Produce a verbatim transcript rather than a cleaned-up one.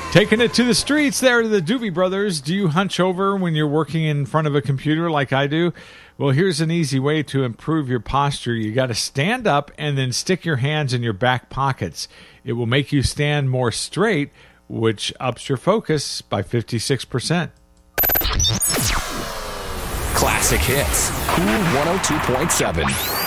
Taking it to the streets there to the Doobie Brothers. Do you hunch over when you're working in front of a computer like I do? Well, here's an easy way to improve your posture. You got to stand up and then stick your hands in your back pockets. It will make you stand more straight, which ups your focus by fifty-six percent. Classic Hits. Cool one oh two point seven.